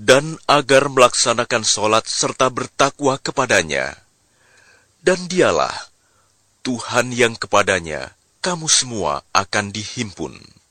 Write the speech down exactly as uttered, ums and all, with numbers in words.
dan agar melaksanakan sholat serta bertakwa kepadanya. Dan dialah Tuhan yang kepadanya kamu semua akan dihimpun.